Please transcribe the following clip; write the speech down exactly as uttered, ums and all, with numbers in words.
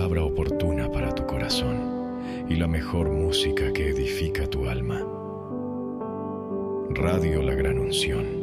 palabra oportuna para tu corazón y la mejor música que edifica tu alma. Radio La Gran Unción.